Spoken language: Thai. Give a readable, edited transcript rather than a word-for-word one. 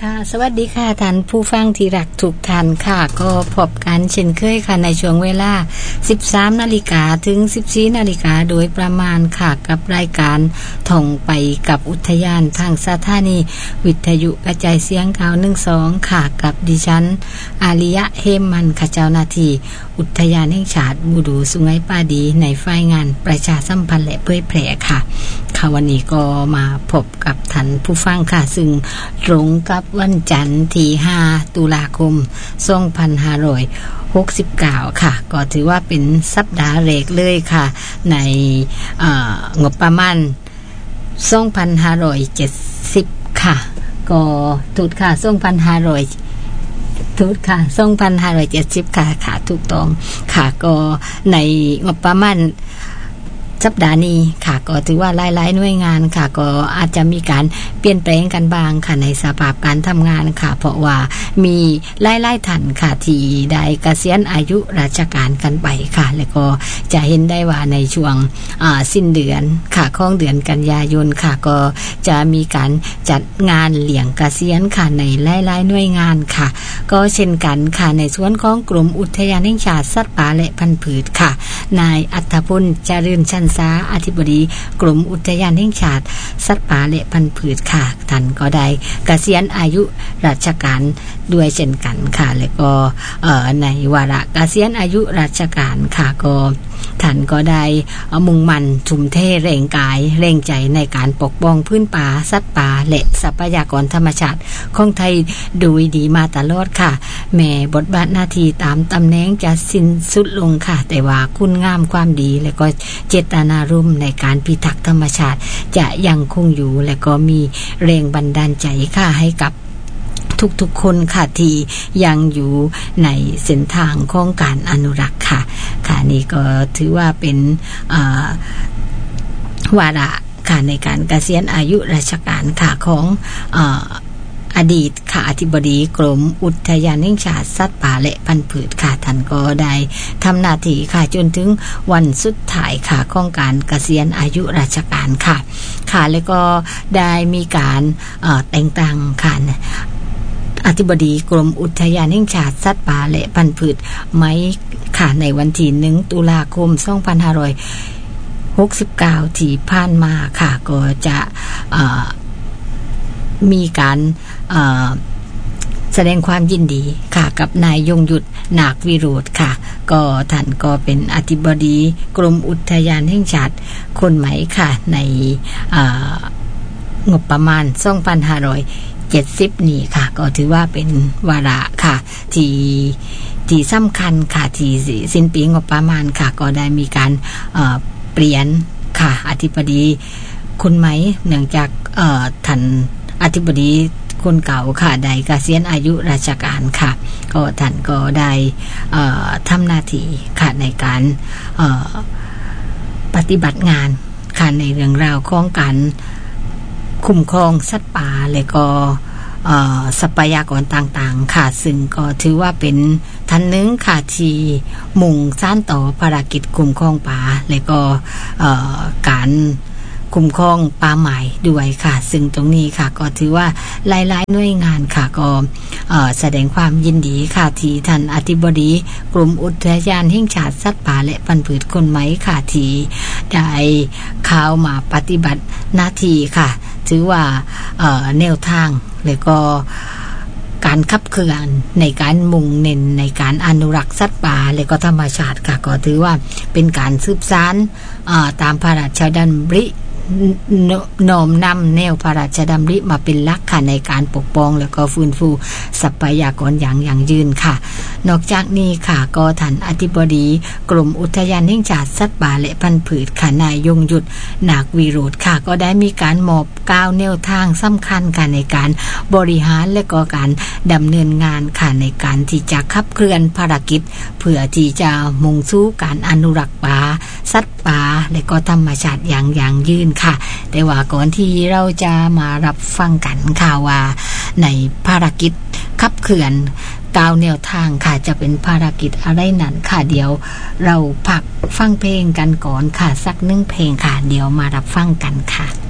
ค่ะสวัสดีค่ะท่านผู้ฟังที่รักทุกท่านค่ะก็พบกันเช่นเคยค่ะในช่วงเวลา 13:00 นถึง 14:00 นโดยประมาณค่ะกับรายการท่องไปกับอุทยานทางสถานีวิทยุกระจายเสียง912ค่ะกับดิฉันอาริยะเฮมมันค่ะเจ้าหน้าที่อุทยานแห่งชาติบูดูสุไหงปาดีในฝ่ายงานประชาสัมพันธ์และเผยแพร่ค่ะวันนี้ก็มาพบกับท่านผู้ฟังค่ะซึ่งตรงกับวันจันทร์ที่5ตุลาคม2569ค่ะก็ถือว่าเป็นสัปดาห์แรกเลยค่ะในงบประมาณ2570ค่ะก็ถูกค่ะ2570ค่ะถูกต้องค่ะก็ในงบประมาณสัปดาห์นี้ค่ะก็ถือว่าหลายๆหน่วยงานค่ะก็อาจจะมีการเปลี่ยนแปลงกันบ้างค่ะในสภาพการทำงานค่ะเพราะว่ามีหลายๆท่านค่ะที่ได้เกษียณอายุราชการกันไปค่ะแล้วก็จะเห็นได้ว่าในช่วงสิ้นเดือนค่ะของเดือนกันยายนค่ะก็จะมีการจัดงานเลี้ยงเกษียณค่ะในหลายๆหน่วยงานค่ะก็เช่นกันค่ะในส่วนของกรมอุทยานแห่งชาติสัตว์ป่าและพันธุ์พืชค่ะนายอัฏฐพลเจริญชันษาอธิบดีกรมอุทยานแห่งชาติสัตว์ป่าและพันธุ์พืชค่ะท่านก็ได้เกษียณอายุราชการด้วยเช่นกันค่ะแล้วก็ในวาระเกษียณอายุราชการค่ะก็ท่านก็ได้มุ่งมั่นทุ่มเทแรงกายแรงใจในการปกป้องพื้นป่าสัตว์ป่าและทรัพยากรธรรมชาติของไทยโดยดีมาตลอดค่ะแม้บทบาทหน้าที่ตามตำแหน่งจะสิ้นสุดลงค่ะแต่ว่าคุณงามความดีและก็เจตนารมณ์ในการพิทักษ์ธรรมชาติจะยังคงอยู่และก็มีแรงบันดาลใจค่ะให้กับทุกๆคนค่ะที่ยังอยู่ในเส้นทางของการอนุรักษ์ค่ะนี่ก็ถือว่าเป็นวาระค่ะในการเกษียณอายุราชการค่ะของอดีตค่ะอธิบดีกรมอุทยานแห่งชาติสัตว์ป่าและพันธุ์พืชค่ะท่านก็ได้ทำหน้าที่ค่ะจนถึงวันสุดท้ายค่ะของการเกษียณอายุราชการค่ะแล้วก็ได้มีการแต่งตั้งค่ะอธิบดีกรมอุทยานแห่งชาติสัตว์ป่าและพันธุ์พืชไม้ค่ะในวันที่1ตุลาคม2569ที่ผ่านมาค่ะก็จะมีการแสดงความยินดีค่ะกับนายยงยุทธนาควิโรจน์ค่ะก็ท่านก็เป็นอธิบดีกรมอุทยานแห่งชาติคนใหม่ค่ะในงบประมาณ2570นี่ค่ะก็ถือว่าเป็นวาระค่ะที่สำคัญค่ะที่สิ้นปีงบประมาณค่ะก็ได้มีการเปลี่ยนค่ะอธิบดีคนใหม่เนื่องจากท่านอธิบดีคนเก่าค่ะได้เกษียณอายุราชการค่ะก็ท่านก็ได้ทำหน้าที่ค่ะในการปฏิบัติงานค่ะในเรื่องราวของการคุ้มครองสัตว์ป่าและก็ทรัพยากรต่างๆค่ะซึ่งก็ถือว่าเป็นท่านหนึ่งค่ะที่มุ่งสานต่อภารกิจคุ้มครองป่าและก็การคุ้มครองป่าไม้ด้วยค่ะซึ่งตรงนี้ค่ะก็ถือว่าหลายๆหน่วยงานค่ะก็แสดงความยินดีค่ะที่ท่านอธิบดีกรมอุทยานแห่งชาติสัตว์ป่าและพันธุ์พืชคนใหม่ค่ะที่ได้เข้ามาปฏิบัติหน้าที่ค่ะถือว่าแนวทางและก็การขับเคลื่อนในการมุ่งเน้นในการอนุรักษ์สัตว์ป่าและก็ธรรมชาติค่ะก็ถือว่าเป็นการสืบสานตามพระราชดำริน้อมนำแนวพระราชดำริมาเป็นหลักค่ะในการปกป้องและก็ฟื้นฟูทรัพยากรอย่างยั่งยืนค่ะนอกจากนี้ค่ะก็ท่านอธิบดีกรมอุทยานแห่งชาติสัตว์ป่าและพันธุ์พืชค่ะนายยงยุทธนาควิโรจน์ค่ะก็ได้มีการมอบ9แนวทางสำคัญค่ะในการบริหารและก็การดำเนินงานค่ะในการที่จะขับเคลื่อนภารกิจเพื่อที่จะมุ่งสู่การอนุรักษ์ป่าสัตว์ป่าและก็ธรรมชาติอย่างยั่งยืนค่ะแต่ว่าก่อนที่เราจะมารับฟังกันค่ะว่าในภารกิจขับเคลื่อน9แนวทางค่ะจะเป็นภารกิจอะไรนั้นค่ะเดี๋ยวเราพักฟังเพลงกันก่อนค่ะสัก1เพลงค่ะเดี๋ยวมารับฟังกันค่ะ